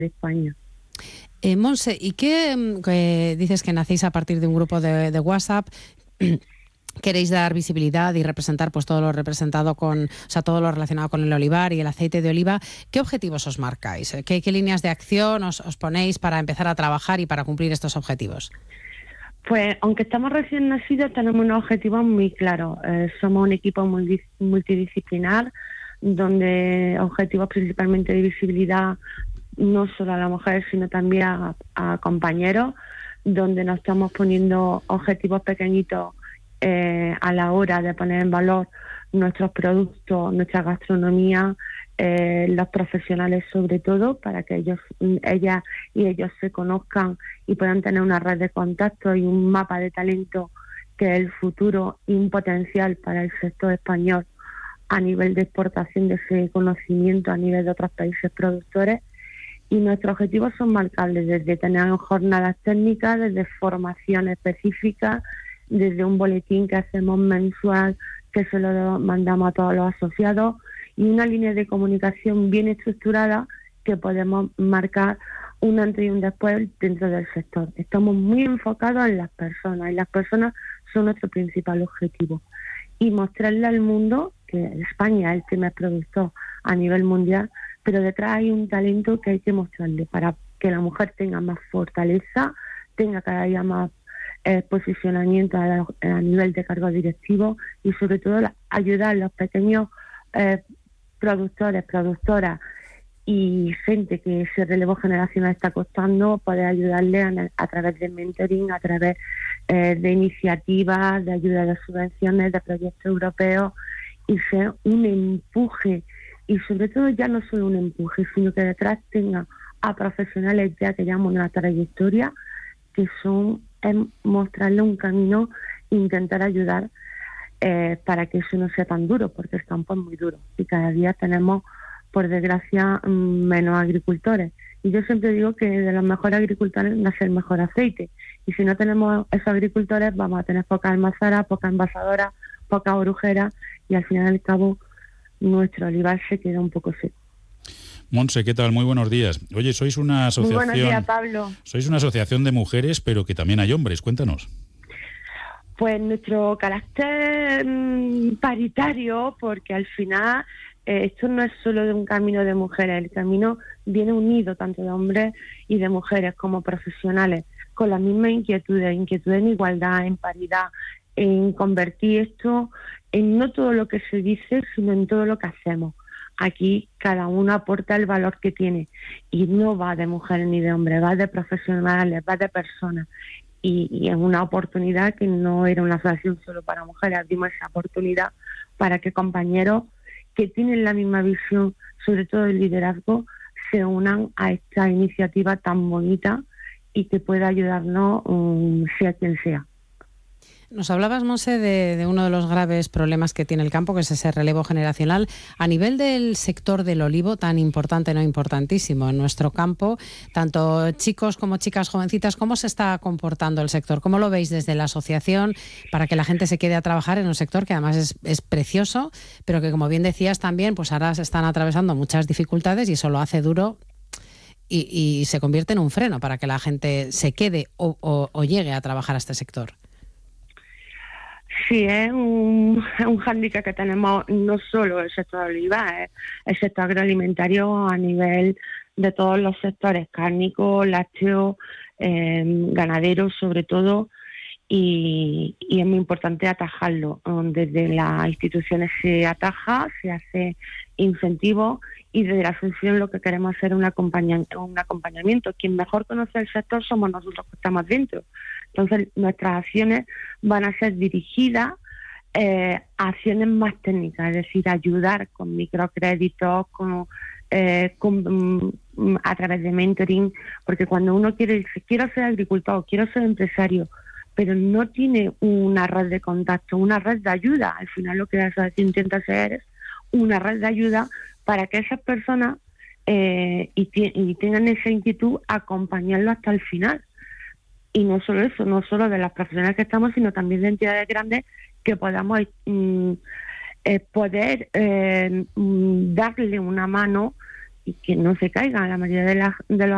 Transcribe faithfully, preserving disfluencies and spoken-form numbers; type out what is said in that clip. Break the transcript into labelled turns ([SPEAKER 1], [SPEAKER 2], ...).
[SPEAKER 1] de España.
[SPEAKER 2] Eh, Monse, ¿y qué, qué dices que nacéis a partir de un grupo de, de WhatsApp? Queréis dar visibilidad y representar pues todo lo representado con, o sea, todo lo relacionado con el olivar y el aceite de oliva. ¿Qué objetivos os marcáis? ¿Qué, qué líneas de acción os, os ponéis para empezar a trabajar y para cumplir estos objetivos?
[SPEAKER 1] Pues aunque estamos recién nacidos, tenemos unos objetivos muy claros. Eh, somos un equipo muy multidisciplinar, donde objetivos principalmente de visibilidad no solo a la mujer, sino también a, a compañeros, donde nos estamos poniendo objetivos pequeñitos eh, a la hora de poner en valor nuestros productos, nuestra gastronomía, eh, los profesionales sobre todo, para que ellos, ellas y ellos se conozcan y puedan tener una red de contactos y un mapa de talento que es el futuro y un potencial para el sector español a nivel de exportación de ese conocimiento a nivel de otros países productores. Y nuestros objetivos son marcables, desde tener jornadas técnicas, desde formación específica, desde un boletín que hacemos mensual que se lo mandamos a todos los asociados y una línea de comunicación bien estructurada que podemos marcar un antes y un después dentro del sector. Estamos muy enfocados en las personas y las personas son nuestro principal objetivo. Y mostrarle al mundo que España es el primer productor a nivel mundial, pero detrás hay un talento que hay que mostrarle para que la mujer tenga más fortaleza, tenga cada día más eh, posicionamiento a, la, a nivel de cargo directivo y sobre todo la, ayudar a los pequeños eh, productores, productoras y gente que ese relevo generacional está costando, poder ayudarle a, a través de mentoring, a través eh, de iniciativas, de ayuda de subvenciones, de proyectos europeos y ser un empuje. Y sobre todo ya no solo un empuje, sino que detrás tenga a profesionales ya que llevan una trayectoria, que son es mostrarle un camino e intentar ayudar eh, para que eso no sea tan duro, porque el campo es muy duro y cada día tenemos, por desgracia, menos agricultores. Y yo siempre digo que de los mejores agricultores nace el mejor aceite. Y si no tenemos esos agricultores, vamos a tener pocas almazaras, pocas envasadoras, pocas orujeras y al final y al cabo nuestro olivar se queda un poco seco.
[SPEAKER 3] Monse, ¿qué tal? Muy buenos días. Oye, sois una asociación...
[SPEAKER 1] Muy buenos días, Pablo.
[SPEAKER 3] Sois una asociación de mujeres, pero que también hay hombres. Cuéntanos.
[SPEAKER 1] Pues nuestro carácter mmm, paritario, porque al final eh, esto no es solo de un camino de mujeres, el camino viene unido tanto de hombres y de mujeres como profesionales, con las mismas inquietudes, inquietudes en igualdad, en paridad, en convertir esto en no todo lo que se dice, sino en todo lo que hacemos. Aquí cada uno aporta el valor que tiene y no va de mujeres ni de hombres, va de profesionales, va de personas y, y es una oportunidad que no era una asociación solo para mujeres, abrimos esa oportunidad para que compañeros que tienen la misma visión, sobre todo el liderazgo, se unan a esta iniciativa tan bonita y que pueda ayudarnos um, sea quien sea.
[SPEAKER 2] Nos hablabas, Monse, de, de uno de los graves problemas que tiene el campo, que es ese relevo generacional. A nivel del sector del olivo, tan importante, no importantísimo, en nuestro campo, tanto chicos como chicas jovencitas, ¿cómo se está comportando el sector? ¿Cómo lo veis desde la asociación para que la gente se quede a trabajar en un sector que además es, es precioso, pero que, como bien decías también, pues ahora se están atravesando muchas dificultades y eso lo hace duro y, y se convierte en un freno para que la gente se quede o, o, o llegue a trabajar a este sector?
[SPEAKER 1] Sí, es un, es un hándicap que tenemos no solo el sector de oliva, es el sector agroalimentario a nivel de todos los sectores, cárnicos, lácteos, eh, ganaderos sobre todo, y, y es muy importante atajarlo. Desde las instituciones se ataja, se hace incentivo y desde la asociación lo que queremos hacer es un acompañamiento, un acompañamiento. Quien mejor conoce el sector somos nosotros que estamos dentro. Entonces nuestras acciones van a ser dirigidas eh, a acciones más técnicas, es decir, ayudar con microcréditos, con, eh, con, a través de mentoring, porque cuando uno quiere decir, quiero ser agricultor, quiero ser empresario, pero no tiene una red de contacto, una red de ayuda, al final lo que la asociación intenta hacer es una red de ayuda para que esas personas eh, y, t- y tengan esa inquietud, acompañarlo hasta el final. Y no solo eso, no solo de las profesionales que estamos, sino también de entidades grandes que podamos mm, eh, poder eh, mm, darle una mano y que no se caigan. La mayoría de, las de los